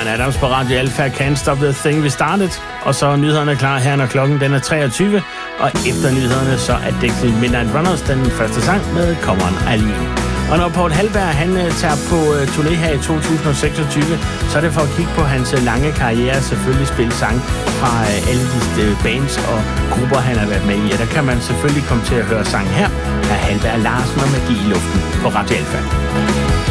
Bryan Adams på Radio Alpha, Can't Stop the Thing We Started. Og så er nyhederne klar her, når klokken den er 23. Og efter nyhederne, så er Dexys Midnight Runners den første sang med Come On Eileen. Og når Paul Hallberg han tager på turné her i 2026, så er det for at kigge på hans lange karriere, selvfølgelig spille sang fra alle de bands og grupper, han har været med i. Og der kan man selvfølgelig komme til at høre sang her af Hallberg Larsen og Magi i luften på Radio Alpha.